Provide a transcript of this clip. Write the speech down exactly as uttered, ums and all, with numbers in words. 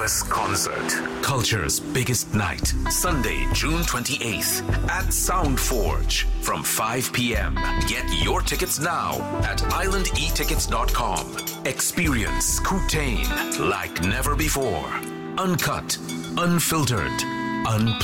Elvis Concert. Culture's biggest night. Sunday, June twenty-eighth at Soundforge from five p.m. Get your tickets now at island e tickets dot com. Experience Kootain like never before. Uncut, unfiltered, unplugged.